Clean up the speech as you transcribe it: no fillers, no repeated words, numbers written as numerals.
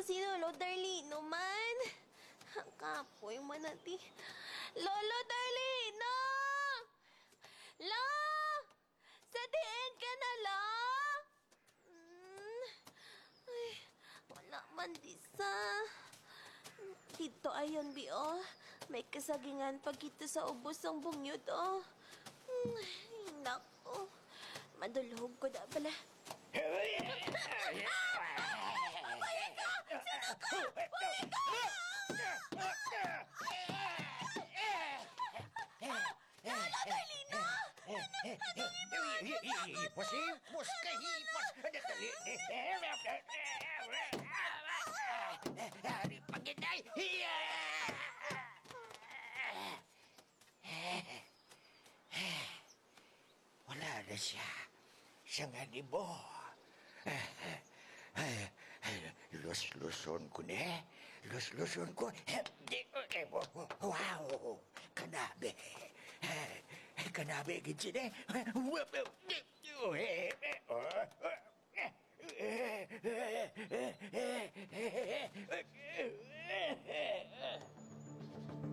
si Lolo Darlino man. Kapoy man natin. Lolo Darlino! Lo! Sa diin ka na, Lo! Ay, wala man disa. Dito ayon, Bio. May kasagingan pag kita sa ubos ng bungyod, oh. Naku. Madulhog ko na pala. Hipos ka, hipos! Hari paginay! Wala na siya. Siya nga ni Bo. Lus-luson ko na. Lus-luson ko. Wow! Kanabe. Kanabe, gitsin eh.